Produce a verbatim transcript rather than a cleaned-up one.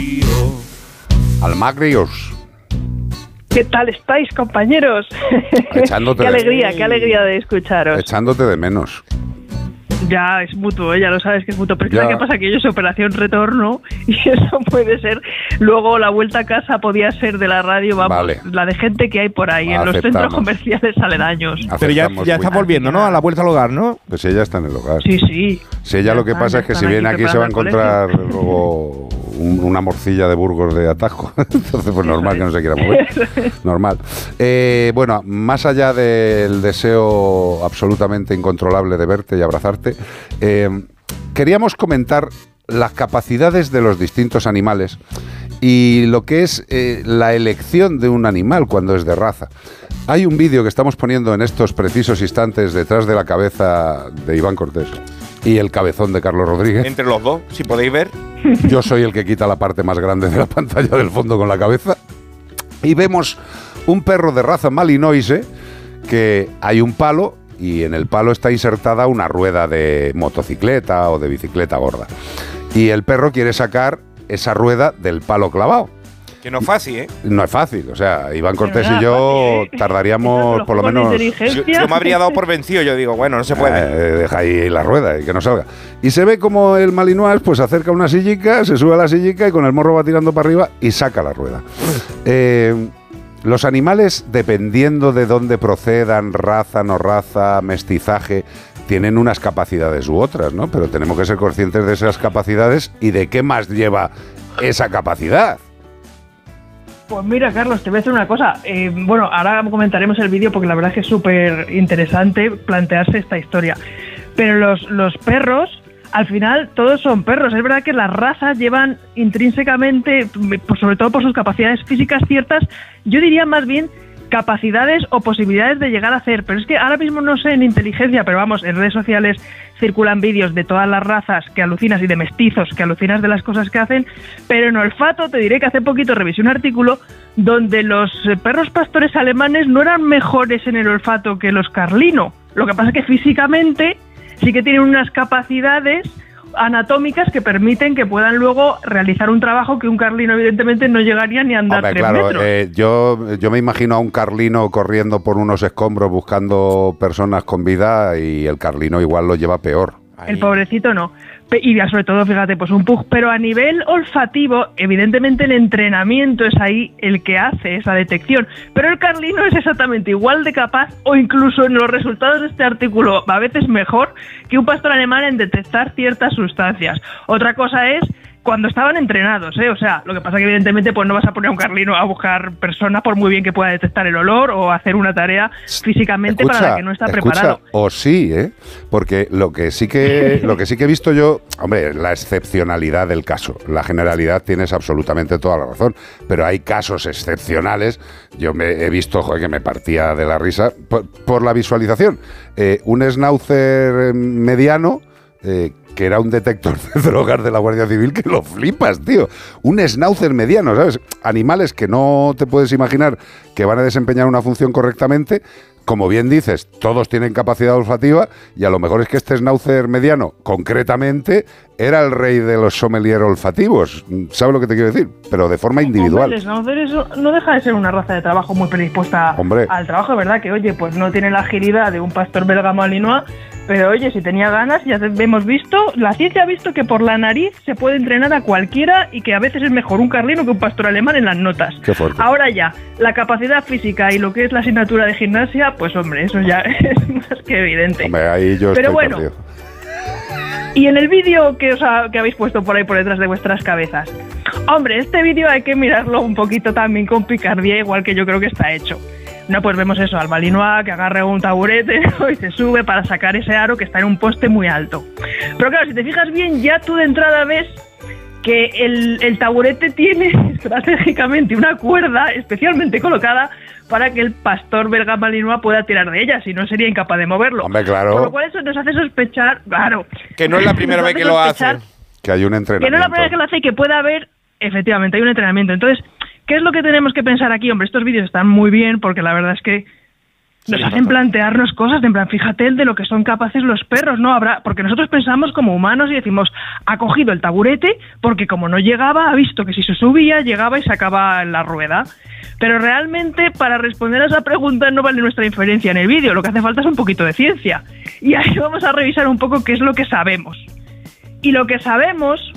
Almagrios. ¿Qué tal estáis, compañeros? Echándote qué de- alegría, qué alegría de escucharos. Echándote de menos. Ya es mutuo, ¿eh? Ya lo sabes que es mutuo. Pero Ya. ¿sabes qué pasa? Que yo es operación retorno y eso puede ser. Luego la vuelta a casa podía ser de la radio, vamos, Vale. la de gente que hay por ahí en los centros Aceptamos. comerciales aledaños. Pero ya, Aceptamos ya está muy- volviendo, ¿no? A la vuelta al hogar, ¿no? Pues ella está en el hogar. Sí, sí. Si ella Ya lo que están, pasa ya es que están si viene aquí se va a preparando el encontrar luego un- una morcilla de Burgos de atajo. Entonces, pues normal que no se quiera mover. Normal. Eh, bueno, más allá del deseo absolutamente incontrolable de verte y abrazarte, eh, queríamos comentar las capacidades de los distintos animales y lo que es eh, la elección de un animal cuando es de raza. Hay un vídeo que estamos poniendo en estos precisos instantes detrás de la cabeza de Iván Cortés y el cabezón de Carlos Rodríguez. Entre los dos, si podéis ver. Yo soy el que quita la parte más grande de la pantalla del fondo con la cabeza. Y vemos un perro de raza malinoise que hay un palo y en el palo está insertada una rueda de motocicleta o de bicicleta gorda. Y el perro quiere sacar esa rueda del palo clavado. Que no es fácil, ¿eh? No es fácil, o sea, Iván Cortés verdad, y yo fácil, ¿eh? tardaríamos Los por lo juegos de menos... Yo, inteligencia. yo me habría dado por vencido, yo digo, bueno, no se puede. Eh, deja ahí la rueda y que no salga. Y se ve como el Malinois pues acerca una sillica, se sube a la sillica y con el morro va tirando para arriba y saca la rueda. Eh, los animales, dependiendo de dónde procedan, raza, no raza, mestizaje, tienen unas capacidades u otras, ¿no? Pero tenemos que ser conscientes de esas capacidades y de qué más lleva esa capacidad. Pues mira, Carlos, te voy a decir una cosa. Eh, bueno, ahora comentaremos el vídeo porque la verdad es que es súper interesante plantearse esta historia. Pero los, los perros, al final, todos son perros. Es verdad que las razas llevan intrínsecamente, pues sobre todo por sus capacidades físicas ciertas, yo diría más bien capacidades o posibilidades de llegar a hacer. Pero es que ahora mismo no sé en inteligencia, pero vamos, en redes sociales circulan vídeos de todas las razas que alucinas y de mestizos que alucinas de las cosas que hacen, pero en olfato te diré que hace poquito revisé un artículo donde los eh, perros pastores alemanes no eran mejores en el olfato que los carlino. Lo que pasa es que físicamente sí que tienen unas capacidades anatómicas que permiten que puedan luego realizar un trabajo que un carlino evidentemente no llegaría ni a andar Hombre, tres claro, metros. eh, yo, yo me imagino a un carlino corriendo por unos escombros buscando personas con vida y el carlino igual lo lleva peor. El pobrecito no. Pe- Y ya sobre todo, fíjate, pues un pug. Pero a nivel olfativo, evidentemente el entrenamiento es ahí el que hace esa detección. Pero el carlino es exactamente igual de capaz, o incluso en los resultados de este artículo, a veces mejor, que un pastor alemán en detectar ciertas sustancias. Otra cosa es cuando estaban entrenados, ¿eh? O sea, lo que pasa que evidentemente pues no vas a poner a un carlino a buscar personas por muy bien que pueda detectar el olor o hacer una tarea físicamente Escucha, para la que no está escucha, preparado. O sí, ¿eh? Porque lo que sí que lo que sí que he visto yo, hombre, la excepcionalidad del caso. La generalidad tienes absolutamente toda la razón, pero hay casos excepcionales. Yo me he visto, joder, que me partía de la risa por, por la visualización. Eh, un schnauzer mediano eh, que era un detector de drogas de la Guardia Civil, que lo flipas, tío. Un schnauzer mediano, ¿sabes? Animales que no te puedes imaginar que van a desempeñar una función correctamente. Como bien dices, todos tienen capacidad olfativa y a lo mejor es que este schnauzer mediano, concretamente, era el rey de los sommelier olfativos. ¿Sabes lo que te quiero decir? Pero de forma individual. Hombre, el schnauzer eso no deja de ser una raza de trabajo muy predispuesta Hombre. al trabajo, ¿verdad? Que, oye, pues no tiene la agilidad de un pastor belga malinois, pero, oye, si tenía ganas, ya hemos visto, la ciencia ha visto que por la nariz se puede entrenar a cualquiera y que a veces es mejor un carlino que un pastor alemán en las notas. Qué fuerte. Ahora ya, la capacidad física y lo que es la asignatura de gimnasia, pues, hombre, eso ya es más que evidente. Hombre, ahí yo Pero estoy bueno, perdido. Y en el vídeo que os ha- que habéis puesto por ahí por detrás de vuestras cabezas, hombre, este vídeo hay que mirarlo un poquito también con picardía, igual que yo creo que está hecho. No, pues vemos eso, al malinois que agarra un taburete, ¿no? Y se sube para sacar ese aro que está en un poste muy alto. Pero claro, si te fijas bien, ya tú de entrada ves que el, el taburete tiene estratégicamente una cuerda especialmente colocada para que el pastor belga malinois pueda tirar de ella, si no sería incapaz de moverlo. Hombre, claro. Por lo cual eso nos hace sospechar, claro. Que no es la primera nos vez que lo sospechar hace. Que hay un Que entrenamiento. no es la primera vez que lo hace y que pueda haber, efectivamente, hay un entrenamiento. Entonces, ¿qué es lo que tenemos que pensar aquí? Hombre, estos vídeos están muy bien porque la verdad es que nos Sí, hacen total. plantearnos cosas, de en plan, fíjate de lo que son capaces los perros, ¿no? Habrá, porque nosotros pensamos como humanos y decimos, ha cogido el taburete porque como no llegaba, ha visto que si se subía, llegaba y sacaba en la rueda. Pero realmente, para responder a esa pregunta no vale nuestra inferencia en el vídeo, lo que hace falta es un poquito de ciencia. Y ahí vamos a revisar un poco qué es lo que sabemos. Y lo que sabemos